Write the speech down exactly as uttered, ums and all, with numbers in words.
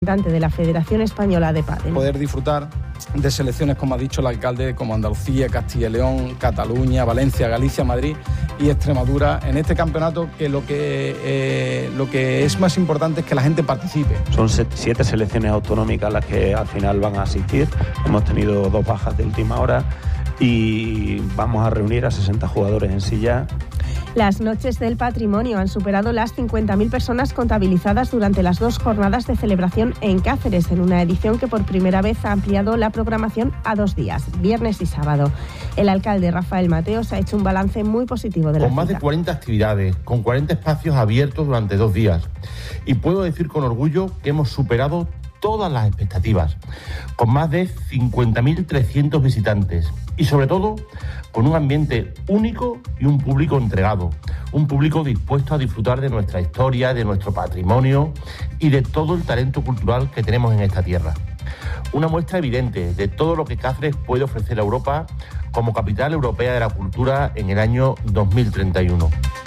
representante de la Federación Española de Pádel. Poder disfrutar de selecciones, como ha dicho el alcalde, como Andalucía, Castilla y León, Cataluña, Valencia, Galicia, Madrid y Extremadura en este campeonato, que lo que eh, lo que es más importante es que la gente participe. Son siete selecciones autonómicas las que al final van a asistir. Hemos tenido dos bajas de última hora y vamos a reunir a sesenta jugadores en silla. Las noches del patrimonio han superado las cincuenta mil personas contabilizadas durante las dos jornadas de celebración en Cáceres, en una edición que por primera vez ha ampliado la programación a dos días, viernes y sábado. El alcalde Rafael Mateos ha hecho un balance muy positivo de la Con más cita. de cuarenta actividades, con cuarenta espacios abiertos durante dos días. Y puedo decir con orgullo que hemos superado todas las expectativas, con más de cincuenta mil trescientos visitantes y sobre todo con un ambiente único y un público entregado, un público dispuesto a disfrutar de nuestra historia, de nuestro patrimonio y de todo el talento cultural que tenemos en esta tierra. Una muestra evidente de todo lo que Cáceres puede ofrecer a Europa como capital europea de la cultura en el año dos mil treinta y uno.